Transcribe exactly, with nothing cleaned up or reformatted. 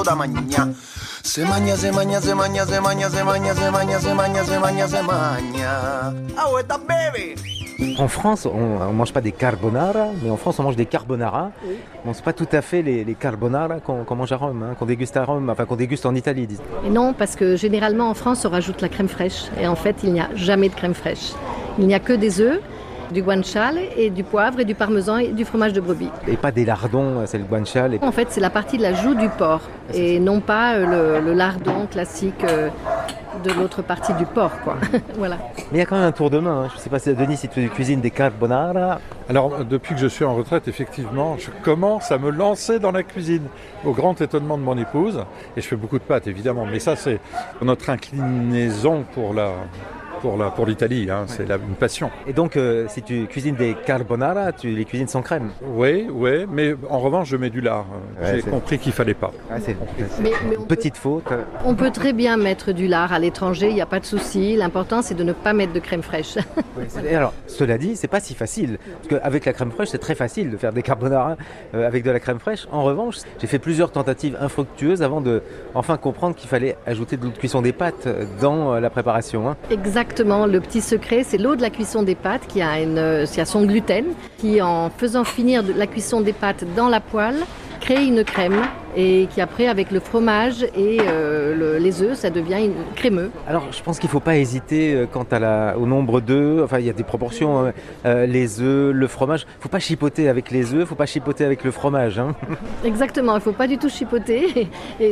Se magna, se magna, se magna, se magna, se magna, se magna, se magna, se magna, se magna. Ah ouais, t'as bébé. En France, on ne mange pas des carbonara, mais en France, on mange des carbonara. Oui. Bon, c'est pas tout à fait les, les carbonara qu'on, qu'on mange à Rome, hein, qu'on déguste à Rome, enfin qu'on déguste en Italie, disons. Et non, parce que généralement en France, on rajoute la crème fraîche. Et en fait, il n'y a jamais de crème fraîche. Il n'y a que des œufs, du guanciale et du poivre et du parmesan et du fromage de brebis. Et pas des lardons, c'est le guanciale. Et... En fait, c'est la partie de la joue du porc et non pas le, le lardon classique de l'autre partie du porc, quoi. Voilà. Mais il y a quand même un tour de main. Hein. Je ne sais pas, si, Denis, si tu cuisines des carbonara. Alors, depuis que je suis en retraite, effectivement, je commence à me lancer dans la cuisine, au grand étonnement de mon épouse. Et je fais beaucoup de pâtes, évidemment. Mais ça, c'est notre inclinaison pour la... Pour, la, pour l'Italie, hein, ouais. C'est la, une passion. Et donc, euh, si tu cuisines des carbonara, tu les cuisines sans crème? Oui, oui, mais en revanche, je mets du lard. Ouais, J'ai c'est... compris qu'il ne fallait pas. Ah, c'est c'est... Mais, mais petite peut... faute. On peut très bien mettre du lard à l'étranger, il n'y a pas de souci. L'important, c'est de ne pas mettre de crème fraîche. Oui, et alors, cela dit, c'est pas si facile. Parce qu'avec la crème fraîche, c'est très facile de faire des carbonara euh, avec de la crème fraîche. En revanche, j'ai fait plusieurs tentatives infructueuses avant de enfin comprendre qu'il fallait ajouter de l'eau de cuisson des pâtes dans euh, la préparation. Hein. Exactement. Exactement, le petit secret, c'est l'eau de la cuisson des pâtes qui a, une, qui a son gluten, qui en faisant finir de la cuisson des pâtes dans la poêle, crée une crème et qui après avec le fromage et euh, le, les œufs, ça devient une, crémeux. Alors je pense qu'il ne faut pas hésiter quant à la, au nombre d'œufs, enfin il y a des proportions, euh, les œufs, le fromage, il ne faut pas chipoter avec les œufs, il ne faut pas chipoter avec le fromage. Hein. Exactement, il ne faut pas du tout chipoter. Et